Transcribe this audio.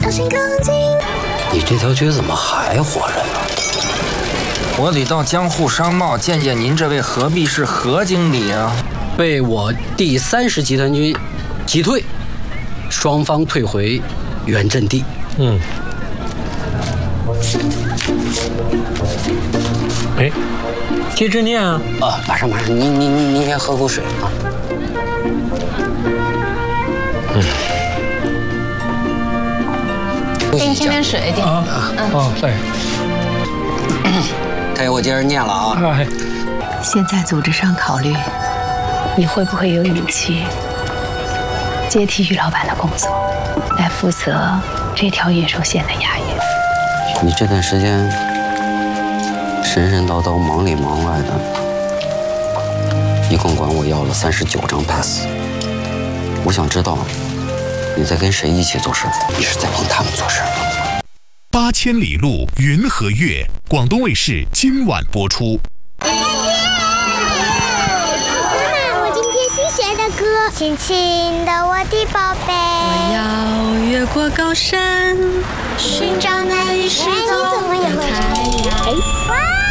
小心更近。 你这条街怎么还活着呢？ 我得到江户商贸见见您这位何必是何经理啊！ 被我第30集团军击退，双方退回原阵地。 哎，接着念啊！ 啊，马上，您先喝口水啊。 给你添点水，点。 对。 太爷，我接着念了啊。 现在组织上考虑，你会不会有勇气接替于老板的工作，来负责这条野兽县的衙役？ 你这段时间神神叨叨、忙里忙外的，一共管我要了39张 pass。我想知道你在跟谁一起做事？你是在帮他们做事吗 ？8000里路云和月，广东卫视今晚播出。 妈妈，我今天新学的歌，亲亲的我的宝贝。 我要越过高山，寻找那已失踪的太阳。 哇！